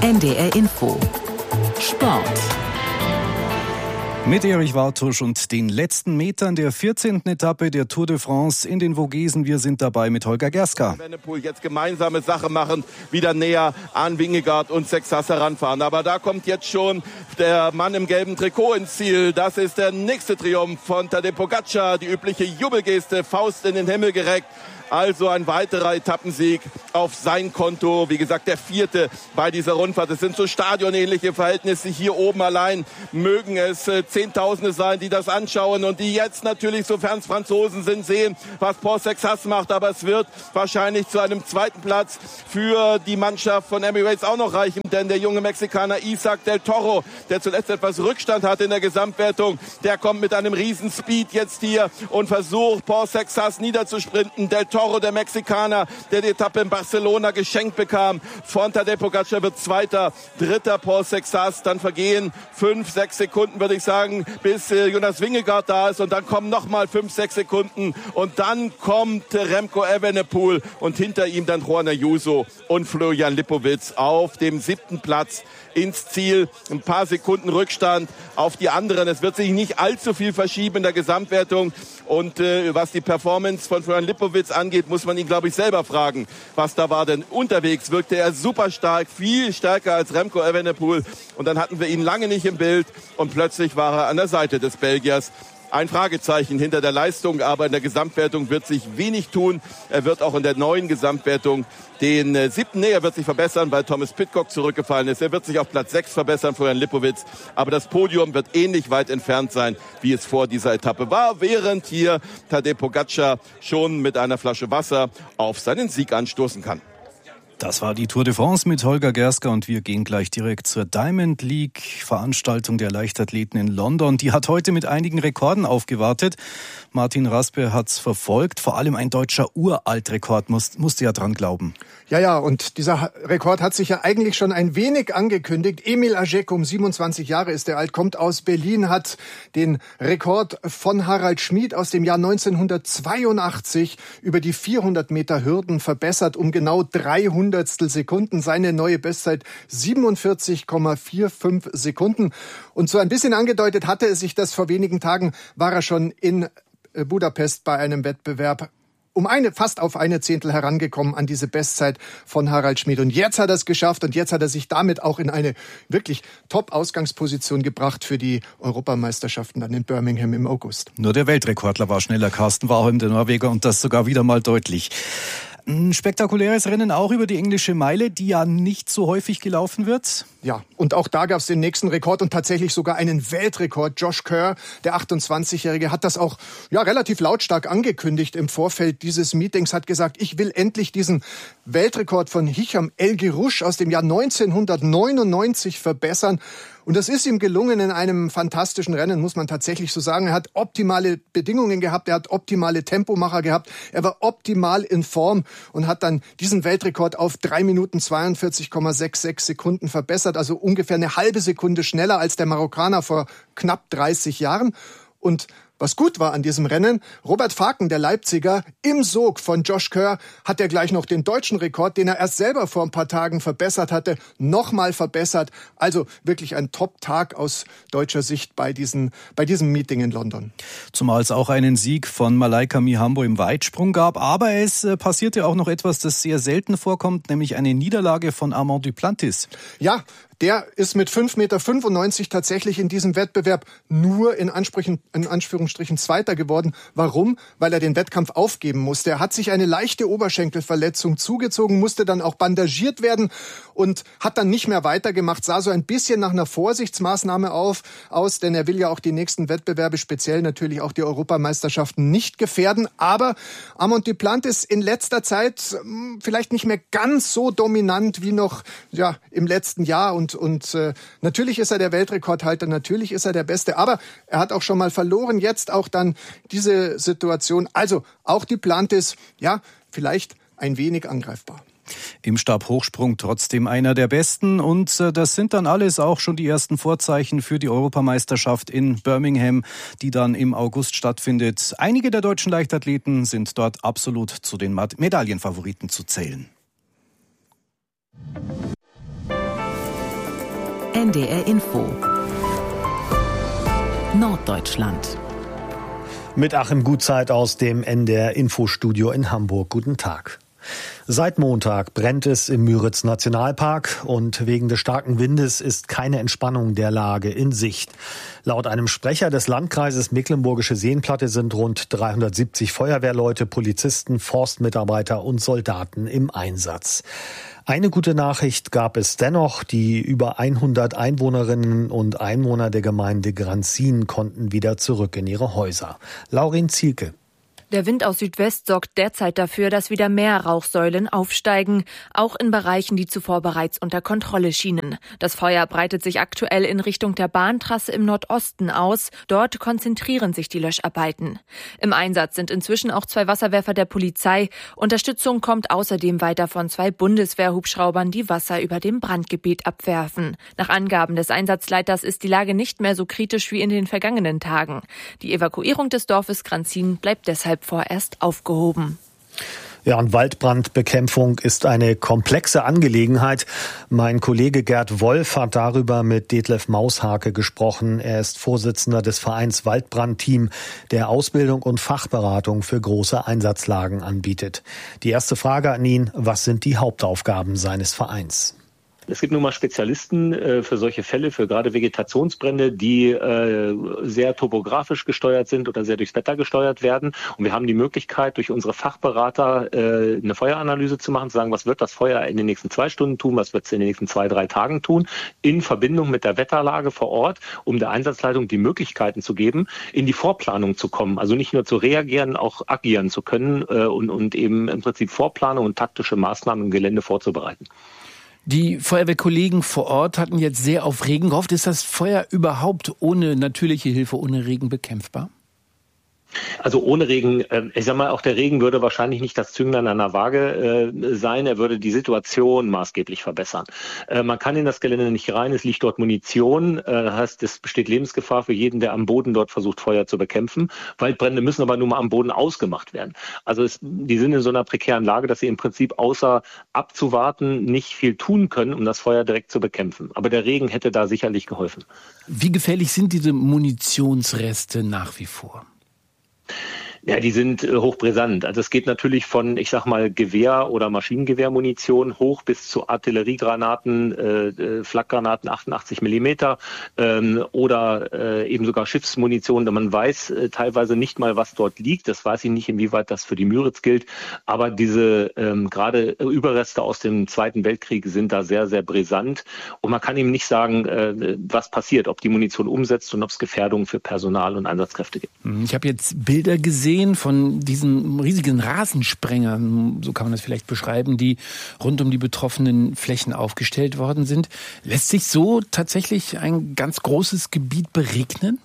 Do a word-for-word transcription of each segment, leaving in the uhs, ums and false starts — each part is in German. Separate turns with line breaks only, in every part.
N D R Info Sport.
Mit Erich Wartusch und den letzten Metern der vierzehnten Etappe der Tour de France in den Vogesen. Wir sind dabei mit Holger Gerska.
Evenepoel jetzt gemeinsame Sache machen, wieder näher an Vingegaard und Sexas heranfahren. Aber da kommt jetzt schon der Mann im gelben Trikot ins Ziel. Das ist der nächste Triumph von Tadej Pogačar. Die übliche Jubelgeste, Faust in den Himmel gereckt. Also ein weiterer Etappensieg auf sein Konto. Wie gesagt, der vierte bei dieser Rundfahrt. Es sind so stadionähnliche Verhältnisse. Hier oben allein mögen es äh, Zehntausende sein, die das anschauen und die jetzt natürlich, sofern es Franzosen sind, sehen, was Paul Sexas macht. Aber es wird wahrscheinlich zu einem zweiten Platz für die Mannschaft von Emirates auch noch reichen. Denn der junge Mexikaner Isaac del Toro, der zuletzt etwas Rückstand hatte in der Gesamtwertung, der kommt mit einem riesen Speed jetzt hier und versucht, Paul Sexas niederzusprinten. Del Toro, der Mexikaner, der die Etappe in Barcelona geschenkt bekam von Tadej Pogačar, wird Zweiter, Dritter Paul Sexas. Dann vergehen fünf, sechs Sekunden, würde ich sagen, bis äh, Jonas Vingegaard da ist. Und dann kommen nochmal fünf, sechs Sekunden. Und dann kommt äh, Remco Evenepoel und hinter ihm dann Juan Ayuso und Florian Lipowitz auf dem siebten Platz ins Ziel. Ein paar Sekunden Rückstand auf die anderen. Es wird sich nicht allzu viel verschieben in der Gesamtwertung. Und äh, was die Performance von Florian Lipowitz angeht, muss man ihn, glaube ich, selber fragen, was da war. Denn unterwegs wirkte er super stark, viel stärker als Remco Evenepoel. Und dann hatten wir ihn lange nicht im Bild und plötzlich war er an der Seite des Belgiers. Ein Fragezeichen hinter der Leistung, aber in der Gesamtwertung wird sich wenig tun. Er wird auch in der neuen Gesamtwertung den äh, siebten, nee, er wird sich verbessern, weil Thomas Pidcock zurückgefallen ist. Er wird sich auf Platz sechs verbessern, Florian Lipowitz. Aber das Podium wird ähnlich weit entfernt sein, wie es vor dieser Etappe war, während hier Tadej Pogačar schon mit einer Flasche Wasser auf seinen Sieg anstoßen kann.
Das war die Tour de France mit Holger Gerska und wir gehen gleich direkt zur Diamond League Veranstaltung der Leichtathleten in London. Die hat heute mit einigen Rekorden aufgewartet. Martin Raspe hat's verfolgt. Vor allem ein deutscher Uraltrekord, musst, musste ja dran glauben.
Ja, ja, und dieser Rekord hat sich ja eigentlich schon ein wenig angekündigt. Emil Ajekum, siebenundzwanzig Jahre ist er alt, kommt aus Berlin, hat den Rekord von Harald Schmid aus dem Jahr neunzehnhundertzweiundachtzig über die vierhundert Meter Hürden verbessert um genau drei Hundertstel Sekunden. Seine neue Bestzeit siebenundvierzig Komma fünfundvierzig Sekunden. Und so ein bisschen angedeutet hatte es sich das vor wenigen Tagen, war er schon in Budapest bei einem Wettbewerb um eine, fast auf eine Zehntel herangekommen an diese Bestzeit von Harald Schmid. Und jetzt hat er es geschafft und jetzt hat er sich damit auch in eine wirklich Top-Ausgangsposition gebracht für die Europameisterschaften dann in Birmingham im August.
Nur der Weltrekordler war schneller, Carsten Warholm, der Norweger, und das sogar wieder mal deutlich. Ein spektakuläres Rennen auch über die englische Meile, die ja nicht so häufig gelaufen wird.
Ja, und auch da gab es den nächsten Rekord und tatsächlich sogar einen Weltrekord. Josh Kerr, der achtundzwanzigjährige, hat das auch ja relativ lautstark angekündigt im Vorfeld dieses Meetings, hat gesagt, ich will endlich diesen Weltrekord von Hicham El Guerrouj aus dem Jahr neunzehnhundertneunundneunzig verbessern. Und das ist ihm gelungen in einem fantastischen Rennen, muss man tatsächlich so sagen. Er hat optimale Bedingungen gehabt, er hat optimale Tempomacher gehabt, er war optimal in Form und hat dann diesen Weltrekord auf drei Minuten zweiundvierzig Komma sechsundsechzig Sekunden verbessert, also ungefähr eine halbe Sekunde schneller als der Marokkaner vor knapp dreißig Jahren. Und was gut war an diesem Rennen, Robert Faken, der Leipziger, im Sog von Josh Kerr hat er gleich noch den deutschen Rekord, den er erst selber vor ein paar Tagen verbessert hatte, nochmal verbessert. Also wirklich ein Top-Tag aus deutscher Sicht bei, diesen, bei diesem Meeting in London.
Zumal es auch einen Sieg von Malaika Mihambo im Weitsprung gab. Aber es passierte auch noch etwas, das sehr selten vorkommt, nämlich eine Niederlage von Armand Duplantis.
Ja, der ist mit fünf Komma fünfundneunzig Meter tatsächlich in diesem Wettbewerb nur in, Ansprüchen, in Anführungsstrichen Zweiter geworden. Warum? Weil er den Wettkampf aufgeben musste. Er hat sich eine leichte Oberschenkelverletzung zugezogen, musste dann auch bandagiert werden und hat dann nicht mehr weitergemacht. Sah so ein bisschen nach einer Vorsichtsmaßnahme auf, aus, denn er will ja auch die nächsten Wettbewerbe, speziell natürlich auch die Europameisterschaften, nicht gefährden. Aber Armand Duplantis in letzter Zeit vielleicht nicht mehr ganz so dominant wie noch ja, im letzten Jahr. Und Und, und äh, natürlich ist er der Weltrekordhalter, natürlich ist er der Beste, aber er hat auch schon mal verloren, jetzt auch dann diese Situation. Also auch Duplantis, ja, vielleicht ein wenig angreifbar.
Im Stabhochsprung trotzdem einer der Besten und äh, das sind dann alles auch schon die ersten Vorzeichen für die Europameisterschaft in Birmingham, die dann im August stattfindet. Einige der deutschen Leichtathleten sind dort absolut zu den Medaillenfavoriten zu zählen.
N D R Info Norddeutschland.
Mit Achim Gutzeit aus dem N D R Infostudio in Hamburg. Guten Tag. Seit Montag brennt es im Müritz-Nationalpark und wegen des starken Windes ist keine Entspannung der Lage in Sicht. Laut einem Sprecher des Landkreises Mecklenburgische Seenplatte sind rund dreihundertsiebzig Feuerwehrleute, Polizisten, Forstmitarbeiter und Soldaten im Einsatz. Eine gute Nachricht gab es dennoch. Die über hundert Einwohnerinnen und Einwohner der Gemeinde Granzin konnten wieder zurück in ihre Häuser. Laurin Zielke.
Der Wind aus Südwest sorgt derzeit dafür, dass wieder mehr Rauchsäulen aufsteigen, auch in Bereichen, die zuvor bereits unter Kontrolle schienen. Das Feuer breitet sich aktuell in Richtung der Bahntrasse im Nordosten aus. Dort konzentrieren sich die Löscharbeiten. Im Einsatz sind inzwischen auch zwei Wasserwerfer der Polizei. Unterstützung kommt außerdem weiter von zwei Bundeswehrhubschraubern, die Wasser über dem Brandgebiet abwerfen. Nach Angaben des Einsatzleiters ist die Lage nicht mehr so kritisch wie in den vergangenen Tagen. Die Evakuierung des Dorfes Granzin bleibt deshalb vorerst aufgehoben.
Ja, und Waldbrandbekämpfung ist eine komplexe Angelegenheit. Mein Kollege Gerd Wolf hat darüber mit Detlef Maushake gesprochen. Er ist Vorsitzender des Vereins Waldbrandteam, der Ausbildung und Fachberatung für große Einsatzlagen anbietet. Die erste Frage an ihn: Was sind die Hauptaufgaben seines Vereins?
Es gibt nun mal Spezialisten äh, für solche Fälle, für gerade Vegetationsbrände, die äh, sehr topografisch gesteuert sind oder sehr durchs Wetter gesteuert werden. Und wir haben die Möglichkeit, durch unsere Fachberater äh, eine Feueranalyse zu machen, zu sagen, was wird das Feuer in den nächsten zwei Stunden tun, was wird es in den nächsten zwei, drei Tagen tun, in Verbindung mit der Wetterlage vor Ort, um der Einsatzleitung die Möglichkeiten zu geben, in die Vorplanung zu kommen. Also nicht nur zu reagieren, auch agieren zu können äh, und, und eben im Prinzip Vorplanung und taktische Maßnahmen im Gelände vorzubereiten.
Die Feuerwehrkollegen vor Ort hatten jetzt sehr auf Regen gehofft. Ist das Feuer überhaupt ohne natürliche Hilfe, ohne Regen bekämpfbar?
Also ohne Regen, ich sag mal, auch der Regen würde wahrscheinlich nicht das Zünglein an der Waage äh, sein. Er würde die Situation maßgeblich verbessern. Äh, man kann in das Gelände nicht rein, es liegt dort Munition. Äh, das heißt, es besteht Lebensgefahr für jeden, der am Boden dort versucht, Feuer zu bekämpfen. Waldbrände müssen aber nur mal am Boden ausgemacht werden. Also es, die sind in so einer prekären Lage, dass sie im Prinzip außer abzuwarten nicht viel tun können, um das Feuer direkt zu bekämpfen. Aber der Regen hätte da sicherlich geholfen.
Wie gefährlich sind diese Munitionsreste nach wie vor?
Ja, die sind äh, hochbrisant. Also es geht natürlich von, ich sag mal, Gewehr- oder Maschinengewehrmunition hoch bis zu Artilleriegranaten, äh, äh, Flakgranaten achtundachtzig Millimeter ähm, oder äh, eben sogar Schiffsmunition. Man weiß äh, teilweise nicht mal, was dort liegt. Das weiß ich nicht, inwieweit das für die Müritz gilt. Aber diese ähm, gerade Überreste aus dem Zweiten Weltkrieg sind da sehr, sehr brisant. Und man kann eben nicht sagen, äh, was passiert, ob die Munition umsetzt und ob es Gefährdungen für Personal und Einsatzkräfte gibt.
Ich habe jetzt Bilder gesehen von diesen riesigen Rasensprengern, so kann man das vielleicht beschreiben, die rund um die betroffenen Flächen aufgestellt worden sind. Lässt sich so tatsächlich ein ganz großes Gebiet beregnen?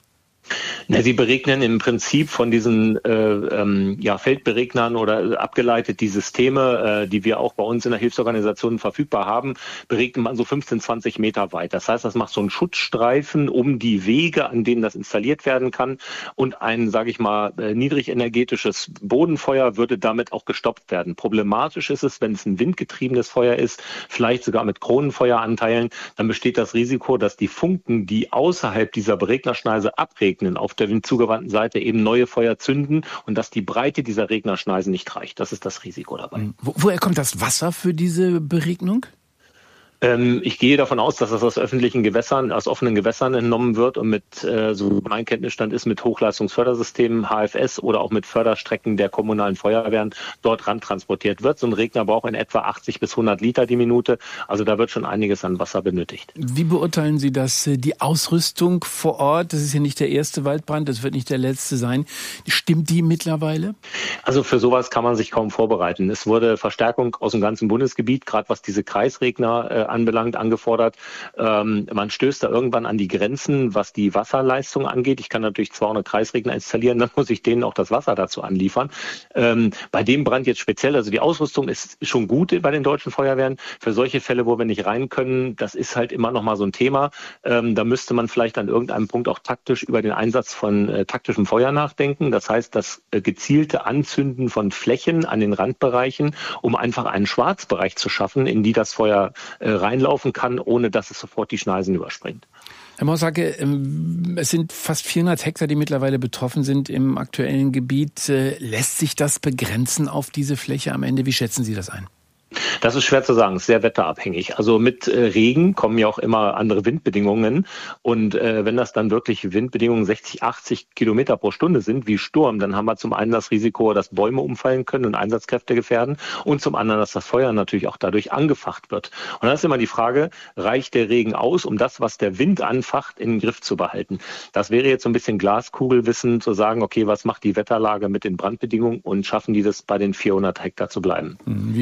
Na, sie beregnen im Prinzip von diesen äh, ähm, ja, Feldberegnern oder abgeleitet die Systeme, äh, die wir auch bei uns in der Hilfsorganisation verfügbar haben, beregnet man so fünfzehn, zwanzig Meter weit. Das heißt, das macht so einen Schutzstreifen um die Wege, an denen das installiert werden kann. Und ein, sage ich mal, äh, niedrigenergetisches Bodenfeuer würde damit auch gestoppt werden. Problematisch ist es, wenn es ein windgetriebenes Feuer ist, vielleicht sogar mit Kronenfeueranteilen, dann besteht das Risiko, dass die Funken, die außerhalb dieser Beregnerschneise abregnen, auf der windzugewandten Seite eben neue Feuer zünden und dass die Breite dieser Regnerschneisen nicht reicht. Das ist das Risiko dabei.
Wo, woher kommt das Wasser für diese Beregnung?
Ähm, ich gehe davon aus, dass das aus öffentlichen Gewässern, aus offenen Gewässern entnommen wird und mit, äh, so mein Kenntnisstand ist, mit Hochleistungsfördersystemen, H F S oder auch mit Förderstrecken der kommunalen Feuerwehren dort ran transportiert wird. So ein Regner braucht in etwa achtzig bis hundert Liter die Minute. Also da wird schon einiges an Wasser benötigt.
Wie beurteilen Sie das, die Ausrüstung vor Ort? Das ist ja nicht der erste Waldbrand, das wird nicht der letzte sein. Stimmt die mittlerweile?
Also für sowas kann man sich kaum vorbereiten. Es wurde Verstärkung aus dem ganzen Bundesgebiet, gerade was diese Kreisregner äh, anbelangt, angefordert. Ähm, man stößt da irgendwann an die Grenzen, was die Wasserleistung angeht. Ich kann natürlich zweihundert Kreisregner installieren, dann muss ich denen auch das Wasser dazu anliefern. Ähm, bei dem Brand jetzt speziell, also die Ausrüstung ist schon gut bei den deutschen Feuerwehren. Für solche Fälle, wo wir nicht rein können, das ist halt immer noch mal so ein Thema. Ähm, da müsste man vielleicht an irgendeinem Punkt auch taktisch über den Einsatz von äh, taktischem Feuer nachdenken. Das heißt, das äh, gezielte Anzünden von Flächen an den Randbereichen, um einfach einen Schwarzbereich zu schaffen, in die das Feuer äh, reinlaufen kann, ohne dass es sofort die Schneisen überspringt.
Herr Maussake, es sind fast vierhundert Hektar, die mittlerweile betroffen sind im aktuellen Gebiet. Lässt sich das begrenzen auf diese Fläche am Ende? Wie schätzen Sie das ein?
Das ist schwer zu sagen, ist sehr wetterabhängig. Also mit äh, Regen kommen ja auch immer andere Windbedingungen. Und äh, wenn das dann wirklich Windbedingungen sechzig, achtzig Kilometer pro Stunde sind, wie Sturm, dann haben wir zum einen das Risiko, dass Bäume umfallen können und Einsatzkräfte gefährden. Und zum anderen, dass das Feuer natürlich auch dadurch angefacht wird. Und dann ist immer die Frage, reicht der Regen aus, um das, was der Wind anfacht, in den Griff zu behalten? Das wäre jetzt so ein bisschen Glaskugelwissen, zu sagen, okay, was macht die Wetterlage mit den Brandbedingungen und schaffen die das bei den vierhundert Hektar zu bleiben?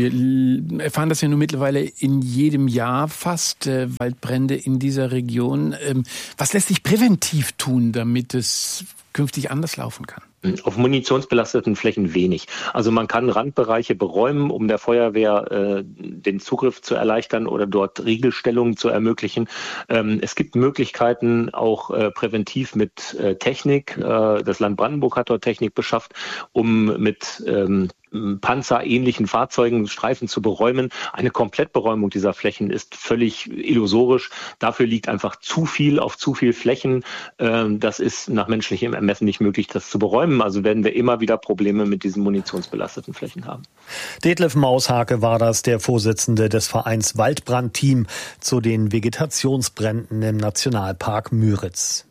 Wir erfahren das ja nun mittlerweile in jedem Jahr fast, äh, Waldbrände in dieser Region. Ähm, was lässt sich präventiv tun, damit es künftig anders laufen kann?
Auf munitionsbelasteten Flächen wenig. Also man kann Randbereiche beräumen, um der Feuerwehr äh, den Zugriff zu erleichtern oder dort Riegelstellungen zu ermöglichen. Ähm, es gibt Möglichkeiten auch äh, präventiv mit äh, Technik. Äh, das Land Brandenburg hat dort Technik beschafft, um mit ähm, panzerähnlichen Fahrzeugen Streifen zu beräumen. Eine Komplettberäumung dieser Flächen ist völlig illusorisch. Dafür liegt einfach zu viel auf zu viel Flächen. Ähm, das ist nach menschlichem Ermessen nicht möglich, das zu beräumen. Also werden wir immer wieder Probleme mit diesen munitionsbelasteten Flächen haben.
Detlef Maushake war das, der Vorsitzende des Vereins Waldbrandteam zu den Vegetationsbränden im Nationalpark Müritz.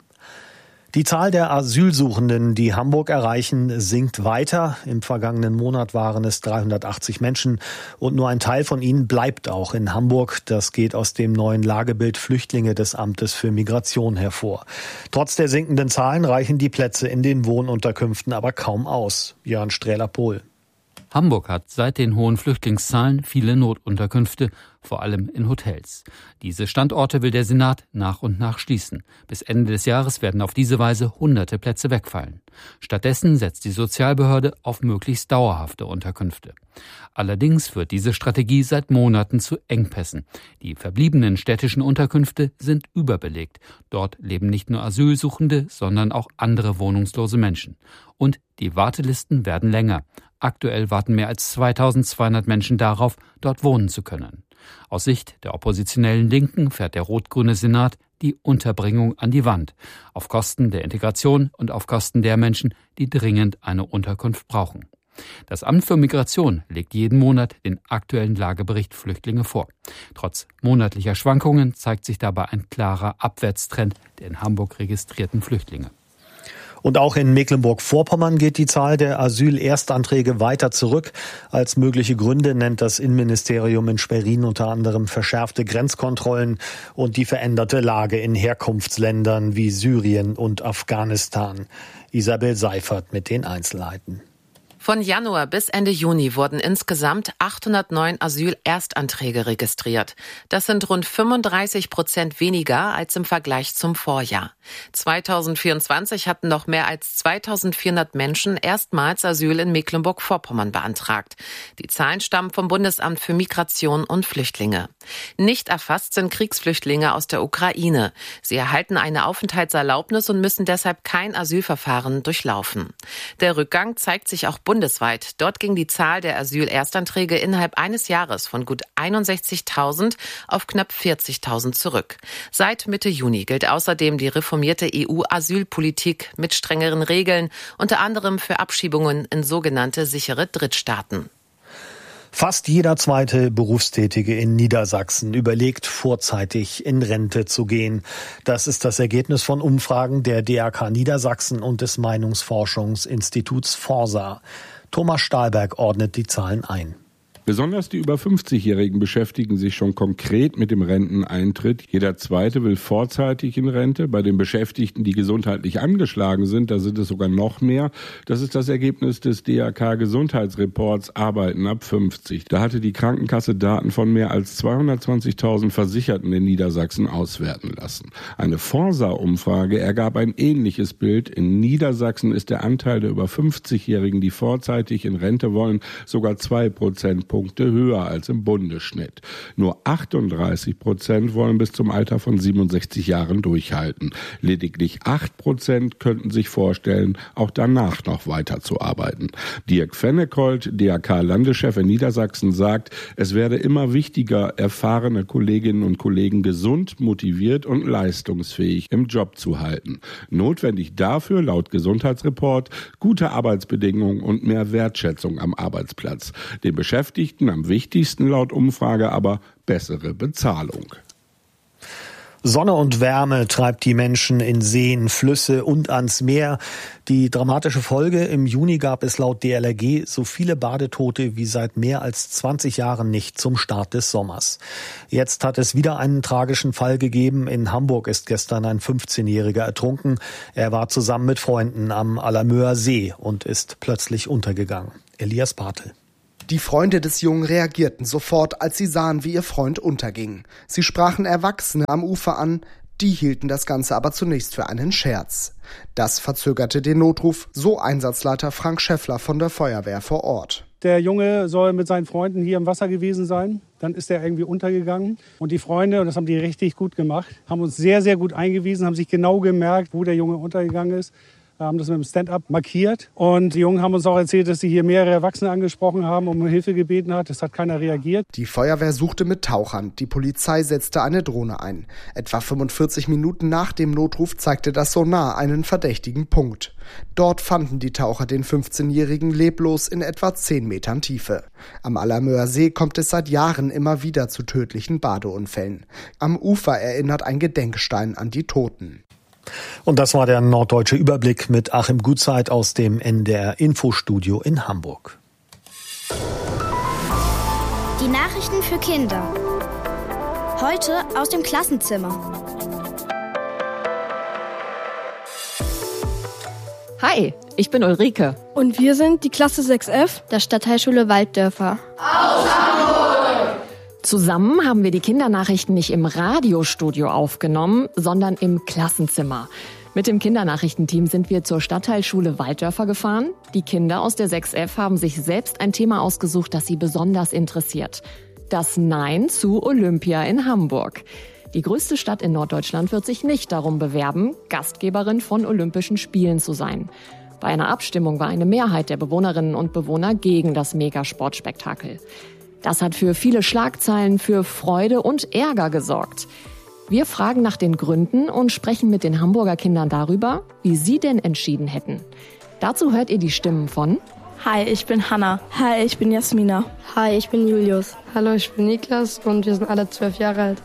Die Zahl der Asylsuchenden, die Hamburg erreichen, sinkt weiter. Im vergangenen Monat waren es dreihundertachtzig Menschen und nur ein Teil von ihnen bleibt auch in Hamburg. Das geht aus dem neuen Lagebild Flüchtlinge des Amtes für Migration hervor. Trotz der sinkenden Zahlen reichen die Plätze in den Wohnunterkünften aber kaum aus. Jörn Strähler-Pohl.
Hamburg hat seit den hohen Flüchtlingszahlen viele Notunterkünfte, vor allem in Hotels. Diese Standorte will der Senat nach und nach schließen. Bis Ende des Jahres werden auf diese Weise hunderte Plätze wegfallen. Stattdessen setzt die Sozialbehörde auf möglichst dauerhafte Unterkünfte. Allerdings führt diese Strategie seit Monaten zu Engpässen. Die verbliebenen städtischen Unterkünfte sind überbelegt. Dort leben nicht nur Asylsuchende, sondern auch andere wohnungslose Menschen. Und die Wartelisten werden länger. Aktuell warten mehr als zweitausendzweihundert Menschen darauf, dort wohnen zu können. Aus Sicht der oppositionellen Linken fährt der rot-grüne Senat die Unterbringung an die Wand, auf Kosten der Integration und auf Kosten der Menschen, die dringend eine Unterkunft brauchen. Das Amt für Migration legt jeden Monat den aktuellen Lagebericht Flüchtlinge vor. Trotz monatlicher Schwankungen zeigt sich dabei ein klarer Abwärtstrend der in Hamburg registrierten Flüchtlinge.
Und auch in Mecklenburg-Vorpommern geht die Zahl der Asylerstanträge weiter zurück. Als mögliche Gründe nennt das Innenministerium in Schwerin unter anderem verschärfte Grenzkontrollen und die veränderte Lage in Herkunftsländern wie Syrien und Afghanistan. Isabel Seifert mit den Einzelheiten.
Von Januar bis Ende Juni wurden insgesamt achthundertneun Asylerstanträge registriert. Das sind rund fünfunddreißig Prozent weniger als im Vergleich zum Vorjahr. zweitausendvierundzwanzig hatten noch mehr als zweitausendvierhundert Menschen erstmals Asyl in Mecklenburg-Vorpommern beantragt. Die Zahlen stammen vom Bundesamt für Migration und Flüchtlinge. Nicht erfasst sind Kriegsflüchtlinge aus der Ukraine. Sie erhalten eine Aufenthaltserlaubnis und müssen deshalb kein Asylverfahren durchlaufen. Der Rückgang zeigt sich auch bundesweit. Dort ging die Zahl der Asylerstanträge innerhalb eines Jahres von gut einundsechzigtausend auf knapp vierzigtausend zurück. Seit Mitte Juni gilt außerdem die reformierte E U-Asylpolitik mit strengeren Regeln, unter anderem für Abschiebungen in sogenannte sichere Drittstaaten.
Fast jeder zweite Berufstätige in Niedersachsen überlegt, vorzeitig in Rente zu gehen. Das ist das Ergebnis von Umfragen der D R K Niedersachsen und des Meinungsforschungsinstituts Forsa. Thomas Stahlberg ordnet die Zahlen ein.
Besonders die über fünfzigjährigen beschäftigen sich schon konkret mit dem Renteneintritt. Jeder Zweite will vorzeitig in Rente. Bei den Beschäftigten, die gesundheitlich angeschlagen sind, da sind es sogar noch mehr. Das ist das Ergebnis des D R K-Gesundheitsreports Arbeiten ab fünfzig. Da hatte die Krankenkasse Daten von mehr als zweihundertzwanzigtausend Versicherten in Niedersachsen auswerten lassen. Eine Forsa-Umfrage ergab ein ähnliches Bild. In Niedersachsen ist der Anteil der über fünfzigjährigen, die vorzeitig in Rente wollen, sogar zwei Prozentpunkte Punkte höher als im Bundesschnitt. Nur achtunddreißig Prozent wollen bis zum Alter von siebenundsechzig Jahren durchhalten. Lediglich acht Prozent könnten sich vorstellen, auch danach noch weiterzuarbeiten. Dirk Fennekold, D A K-Landeschef in Niedersachsen, sagt, es werde immer wichtiger, erfahrene Kolleginnen und Kollegen gesund, motiviert und leistungsfähig im Job zu halten. Notwendig dafür, laut Gesundheitsreport, gute Arbeitsbedingungen und mehr Wertschätzung am Arbeitsplatz. Den Beschäftigten am wichtigsten laut Umfrage aber bessere Bezahlung.
Sonne und Wärme treibt die Menschen in Seen, Flüsse und ans Meer. Die dramatische Folge: im Juni gab es laut D L R G so viele Badetote wie seit mehr als zwanzig Jahren nicht zum Start des Sommers. Jetzt hat es wieder einen tragischen Fall gegeben. In Hamburg ist gestern ein fünfzehnjähriger ertrunken. Er war zusammen mit Freunden am Allermöer See und ist plötzlich untergegangen. Elias Bartel.
Die Freunde des Jungen reagierten sofort, als sie sahen, wie ihr Freund unterging. Sie sprachen Erwachsene am Ufer an, die hielten das Ganze aber zunächst für einen Scherz. Das verzögerte den Notruf, so Einsatzleiter Frank Schäffler von der Feuerwehr vor Ort.
Der Junge soll mit seinen Freunden hier im Wasser gewesen sein. Dann ist er irgendwie untergegangen. Und die Freunde, und das haben die richtig gut gemacht, haben uns sehr, sehr gut eingewiesen, haben sich genau gemerkt, wo der Junge untergegangen ist. Haben das mit dem Stand-up markiert. Und die Jungen haben uns auch erzählt, dass sie hier mehrere Erwachsene angesprochen haben und um Hilfe gebeten hat. Es hat keiner reagiert.
Die Feuerwehr suchte mit Tauchern. Die Polizei setzte eine Drohne ein. Etwa fünfundvierzig Minuten nach dem Notruf zeigte das Sonar einen verdächtigen Punkt. Dort fanden die Taucher den fünfzehnjährigen leblos in etwa zehn Metern Tiefe. Am Allermöer See kommt es seit Jahren immer wieder zu tödlichen Badeunfällen. Am Ufer erinnert ein Gedenkstein an die Toten.
Und das war der Norddeutsche Überblick mit Achim Gutzeit aus dem N D R Infostudio in Hamburg.
Die Nachrichten für Kinder. Heute aus dem Klassenzimmer.
Hi, ich bin Ulrike.
Und wir sind die Klasse sechs F der Stadtteilschule Walddörfer.
Aus Hamburg! Zusammen haben wir die Kindernachrichten nicht im Radiostudio aufgenommen, sondern im Klassenzimmer. Mit dem Kindernachrichtenteam sind wir zur Stadtteilschule Walddörfer gefahren. Die Kinder aus der sechs F haben sich selbst ein Thema ausgesucht, das sie besonders interessiert. Das Nein zu Olympia in Hamburg. Die größte Stadt in Norddeutschland wird sich nicht darum bewerben, Gastgeberin von Olympischen Spielen zu sein. Bei einer Abstimmung war eine Mehrheit der Bewohnerinnen und Bewohner gegen das Megasportspektakel. Das hat für viele Schlagzeilen, für Freude und Ärger gesorgt. Wir fragen nach den Gründen und sprechen mit den Hamburger Kindern darüber, wie sie denn entschieden hätten. Dazu hört ihr die Stimmen von:
Hi, ich bin Hanna. Hi, ich bin Jasmina.
Hi, ich bin Julius. Hallo, ich bin Niklas und wir sind alle zwölf Jahre alt.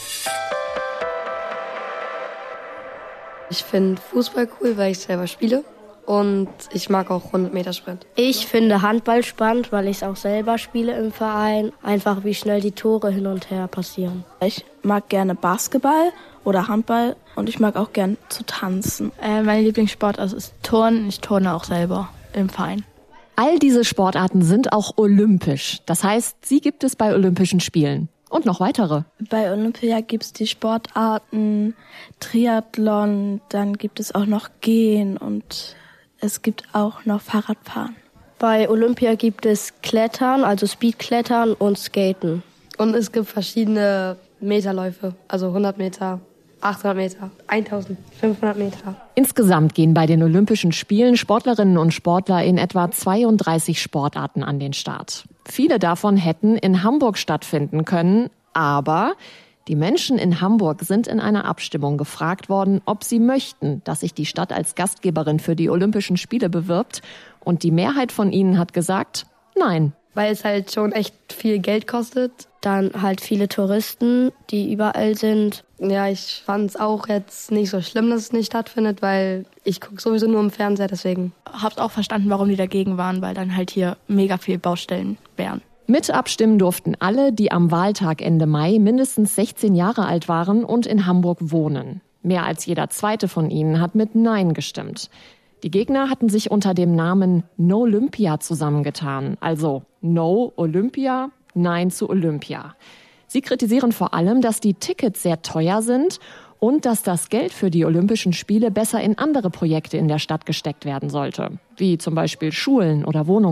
Ich finde Fußball cool, weil ich selber spiele. Und ich mag auch hundert Meter Sprint.
Ich finde Handball spannend, weil ich es auch selber spiele im Verein. Einfach wie schnell die Tore hin und her passieren.
Ich mag gerne Basketball oder Handball und ich mag auch gerne zu tanzen. Äh, meine Lieblingssportart ist Turnen. Ich turne auch selber im Verein.
All diese Sportarten sind auch olympisch. Das heißt, sie gibt es bei Olympischen Spielen. Und noch weitere.
Bei Olympia gibt es die Sportarten Triathlon, dann gibt es auch noch Gehen und es gibt auch noch Fahrradfahren.
Bei Olympia gibt es Klettern, also Speedklettern und Skaten.
Und es gibt verschiedene Meterläufe, also hundert Meter, achthundert Meter, eintausendfünfhundert Meter.
Insgesamt gehen bei den Olympischen Spielen Sportlerinnen und Sportler in etwa zweiunddreißig Sportarten an den Start. Viele davon hätten in Hamburg stattfinden können, aber die Menschen in Hamburg sind in einer Abstimmung gefragt worden, ob sie möchten, dass sich die Stadt als Gastgeberin für die Olympischen Spiele bewirbt. Und die Mehrheit von ihnen hat gesagt, nein.
Weil es halt schon echt viel Geld kostet.
Dann halt viele Touristen, die überall sind.
Ja, ich fand es auch jetzt nicht so schlimm, dass es nicht stattfindet, weil ich gucke sowieso nur im Fernseher, deswegen.
Habt auch verstanden, warum die dagegen waren, weil dann halt hier mega viel Baustellen wären.
Mit abstimmen durften alle, die am Wahltag Ende Mai mindestens sechzehn Jahre alt waren und in Hamburg wohnen. Mehr als jeder zweite von ihnen hat mit Nein gestimmt. Die Gegner hatten sich unter dem Namen No Olympia zusammengetan, also No Olympia, Nein zu Olympia. Sie kritisieren vor allem, dass die Tickets sehr teuer sind und dass das Geld für die Olympischen Spiele besser in andere Projekte in der Stadt gesteckt werden sollte, wie zum Beispiel Schulen oder Wohnungen.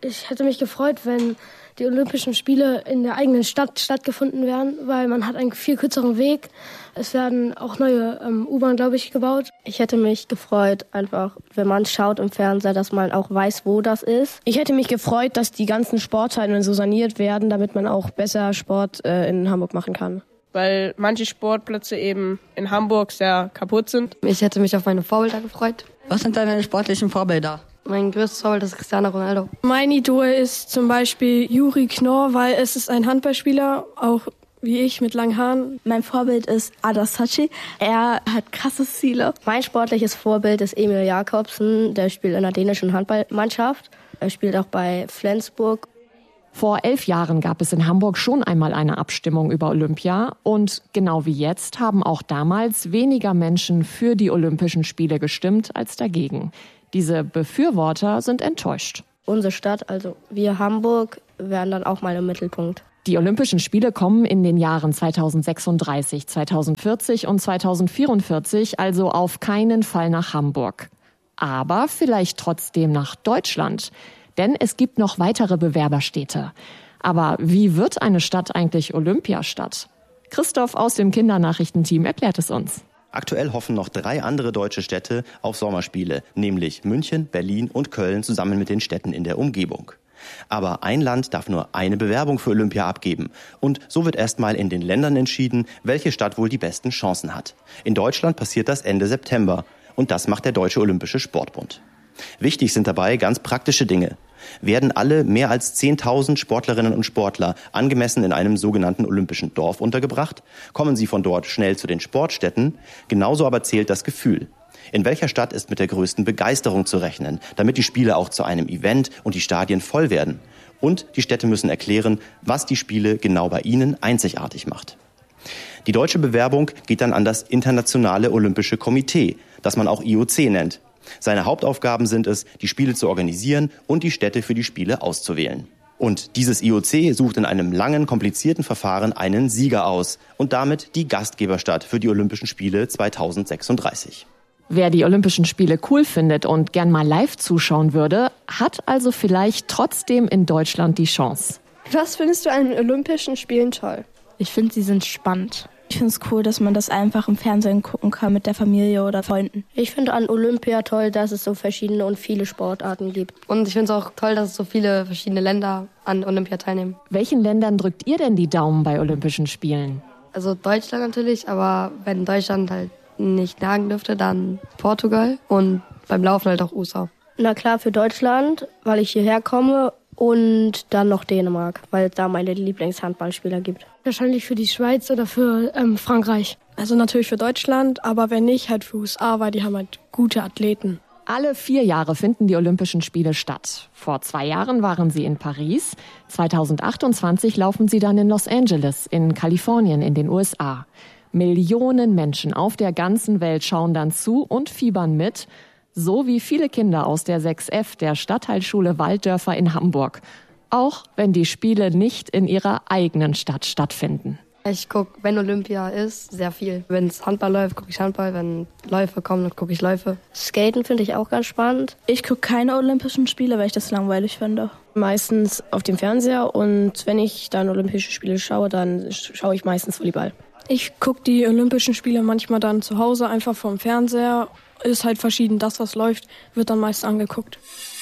Ich hätte mich gefreut, wenn die Olympischen Spiele in der eigenen Stadt stattgefunden wären, weil man hat einen viel kürzeren Weg. Es werden auch neue ähm, U-Bahnen, glaube ich, gebaut.
Ich hätte mich gefreut, einfach, wenn man schaut im Fernseher, dass man auch weiß, wo das ist.
Ich hätte mich gefreut, dass die ganzen Sporthallen so saniert werden, damit man auch besser Sport äh, in Hamburg machen kann. Weil manche Sportplätze eben in Hamburg sehr kaputt sind.
Ich hätte mich auf meine Vorbilder gefreut.
Was sind deine sportlichen Vorbilder?
Mein größtes Vorbild ist Cristiano Ronaldo.
Mein Idol ist zum Beispiel Juri Knorr, weil es ist ein Handballspieler, auch wie ich, mit langen Haaren.
Mein Vorbild ist Adar Saci. Er hat krasse Ziele.
Mein sportliches Vorbild ist Emil Jakobsen. Der spielt in der dänischen Handballmannschaft. Er spielt auch bei Flensburg.
Vor elf Jahren gab es in Hamburg schon einmal eine Abstimmung über Olympia. Und genau wie jetzt haben auch damals weniger Menschen für die Olympischen Spiele gestimmt als dagegen. Diese Befürworter sind enttäuscht.
Unsere Stadt, also wir Hamburg, werden dann auch mal im Mittelpunkt.
Die Olympischen Spiele kommen in den Jahren zweitausendsechsunddreißig, zweitausendvierzig und zweitausendvierundvierzig also auf keinen Fall nach Hamburg. Aber vielleicht trotzdem nach Deutschland. Denn es gibt noch weitere Bewerberstädte. Aber wie wird eine Stadt eigentlich Olympiastadt? Christoph aus dem Kindernachrichtenteam erklärt es uns.
Aktuell hoffen noch drei andere deutsche Städte auf Sommerspiele, nämlich München, Berlin und Köln zusammen mit den Städten in der Umgebung. Aber ein Land darf nur eine Bewerbung für Olympia abgeben. Und so wird erstmal in den Ländern entschieden, welche Stadt wohl die besten Chancen hat. In Deutschland passiert das Ende September. Und das macht der Deutsche Olympische Sportbund. Wichtig sind dabei ganz praktische Dinge. Werden alle mehr als zehntausend Sportlerinnen und Sportler angemessen in einem sogenannten olympischen Dorf untergebracht? Kommen sie von dort schnell zu den Sportstätten? Genauso aber zählt das Gefühl. In welcher Stadt ist mit der größten Begeisterung zu rechnen, damit die Spiele auch zu einem Event und die Stadien voll werden? Und die Städte müssen erklären, was die Spiele genau bei ihnen einzigartig macht. Die deutsche Bewerbung geht dann an das Internationale Olympische Komitee, das man auch I O C nennt. Seine Hauptaufgaben sind es, die Spiele zu organisieren und die Städte für die Spiele auszuwählen. Und dieses I O C sucht in einem langen, komplizierten Verfahren einen Sieger aus und damit die Gastgeberstadt für die Olympischen Spiele zweitausendsechsunddreißig.
Wer die Olympischen Spiele cool findet und gern mal live zuschauen würde, hat also vielleicht trotzdem in Deutschland die Chance.
Was findest du an den Olympischen Spielen toll?
Ich finde, sie sind spannend. Ich finde es cool, dass man das einfach im Fernsehen gucken kann mit der Familie oder Freunden.
Ich finde an Olympia toll, dass es so verschiedene und viele Sportarten gibt. Und ich finde es auch toll, dass es so viele verschiedene Länder an Olympia teilnehmen.
Welchen Ländern drückt ihr denn die Daumen bei Olympischen Spielen?
Also Deutschland natürlich, aber wenn Deutschland halt nicht nagen dürfte, dann Portugal und beim Laufen halt auch U S A. Na klar für Deutschland, weil ich hierher komme. Und dann noch Dänemark, weil es da meine Lieblingshandballspieler gibt.
Wahrscheinlich für die Schweiz oder für ähm, Frankreich. Also natürlich für Deutschland, aber wenn nicht, halt für U S A, weil die haben halt gute Athleten.
Alle vier Jahre finden die Olympischen Spiele statt. Vor zwei Jahren waren sie in Paris. zweitausendachtundzwanzig laufen sie dann in Los Angeles, in Kalifornien, in den U S A. Millionen Menschen auf der ganzen Welt schauen dann zu und fiebern mit. So wie viele Kinder aus der sechs F der Stadtteilschule Walddörfer in Hamburg. Auch wenn die Spiele nicht in ihrer eigenen Stadt stattfinden.
Ich gucke, wenn Olympia ist, sehr viel. Wenn es Handball läuft, gucke ich Handball. Wenn Läufe kommen, dann gucke ich Läufe. Skaten finde ich auch ganz spannend.
Ich gucke keine Olympischen Spiele, weil ich das langweilig finde.
Meistens auf dem Fernseher und wenn ich dann Olympische Spiele schaue, dann schaue ich meistens Volleyball.
Ich gucke die Olympischen Spiele manchmal dann zu Hause einfach vom Fernseher. Ist halt verschieden. Das, was läuft, wird dann meist angeguckt.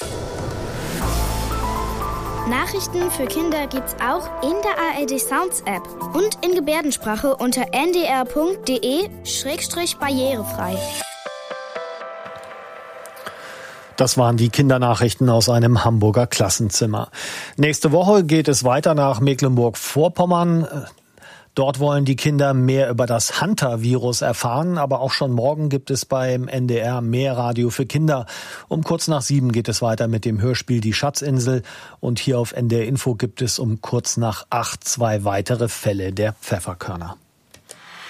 Nachrichten für Kinder gibt's auch in der A R D Sounds App und in Gebärdensprache unter n d r punkt d e schrägstrich barrierefrei.
Das waren die Kindernachrichten aus einem Hamburger Klassenzimmer. Nächste Woche geht es weiter nach Mecklenburg-Vorpommern. Dort wollen die Kinder mehr über das Hunter-Virus erfahren, aber auch schon morgen gibt es beim N D R mehr Radio für Kinder. Um kurz nach sieben geht es weiter mit dem Hörspiel Die Schatzinsel und hier auf N D R Info gibt es um kurz nach acht zwei weitere Fälle der Pfefferkörner.